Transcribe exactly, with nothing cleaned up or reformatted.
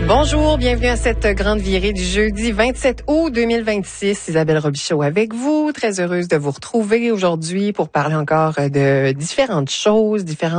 Bonjour, bienvenue à cette grande virée du jeudi vingt-sept août deux mille vingt-six. Isabelle Robichaud avec vous. Très heureuse de vous retrouver aujourd'hui pour parler encore de différentes choses, différentes